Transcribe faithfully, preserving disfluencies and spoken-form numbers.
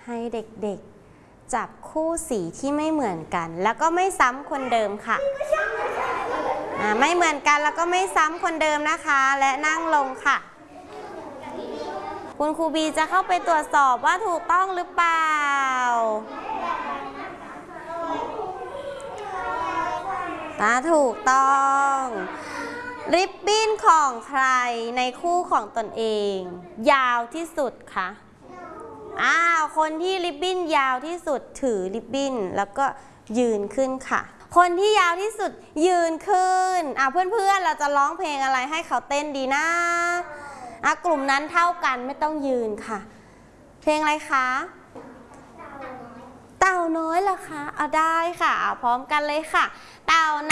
ให้เด็กๆจับคู่สีที่ไม่เหมือนกันแล้วก็ไม่ซ้ำคนเดิมค่ะไม่เหมือนกันแล้วก็ไม่ซ้ำคนเดิมนะคะและนั่งลงค่ะคุณครูบีจะเข้าไปตรวจสอบว่าถูกต้องหรือเปล่าตาถูกต้องริบบิ้นของใครในคู่ของตนเองยาวที่สุดคะอ้าวคนที่ริบบิ้นยาวที่สุดถือริบบิ้นแล้วก็ยืนขึ้นค่ะคนที่ยาวที่สุดยืนขึ้นอ่ะเพื่อนๆเราจะร้องเพลงอะไรให้เขาเต้นดีนะอ่ะกลุ่มนั้นเท่ากันไม่ต้องยืนค่ะเพลงอะไรคะเต่าน้อยเหรอคะเอาได้ค่ะเอาพร้อมกันเลยค่ะเต่า